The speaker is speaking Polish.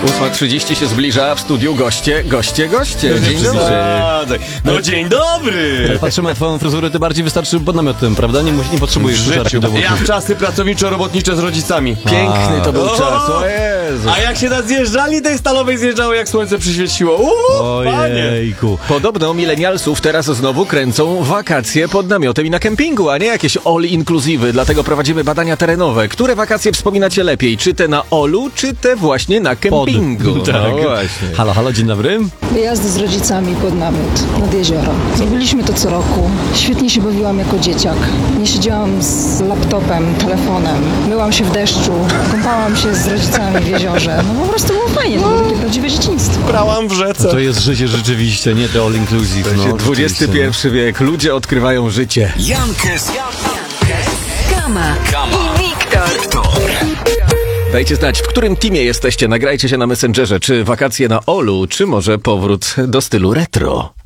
8:30 się zbliża, w studiu goście. Dzień dobry. No dzień dobry! Patrzymy na twoją fryzurę, ty bardziej wystarczy pod namiotem, prawda? Nie potrzebujesz życzarki do włosów. Ja w czasy pracowniczo-robotnicze z rodzicami. Piękny to był czas, o Jezu. A jak się na zjeżdżalni tej stalowej zjeżdżało, jak słońce przyświeciło. Panie! Ojejku. Podobno milenialsów teraz znowu kręcą wakacje pod namiotem i na kempingu, a nie jakieś all-inclusive, dlatego prowadzimy badania terenowe. Które wakacje wspominacie lepiej? Czy te na Olu, czy te właśnie na kempingu? Tak. No właśnie. Halo, dzień dobry. Wyjazdy z rodzicami pod namiot, nad jezioro. Robiliśmy to co roku. Świetnie się bawiłam jako dzieciak. Nie siedziałam z laptopem, telefonem. Myłam się w deszczu, kąpałam się z rodzicami w jeziorze. No po prostu było fajnie, to było takie prawdziwe dzieciństwo. Brałam w rzece. To jest życie rzeczywiście, nie te all inclusive. No, XXI wiek, ludzie odkrywają życie. Jankes, Kama i Wiktor. Dajcie znać, w którym teamie jesteście. Nagrajcie się na Messengerze. Czy wakacje na Olu, czy może powrót do stylu retro.